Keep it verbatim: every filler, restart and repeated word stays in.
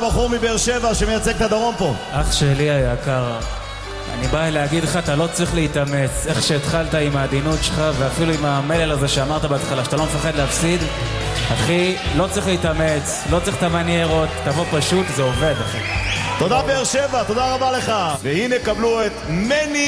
הבחור מבאר שבע שמייצג את הדרום פה. אח שלי היקר, אני בא להגיד לך, אתה לא צריך להתאמץ. איך שהתחלת עם העדינות שלך ואפילו עם המלל הזה שאמרת בהתחלה, שאתה לא מפחד להפסיד, אחי, לא צריך להתאמץ, לא צריך את המניירות, תבוא פשוט, זה עובד, אחי. תודה באר שבע, תודה רבה לך. והנה קבלו את מני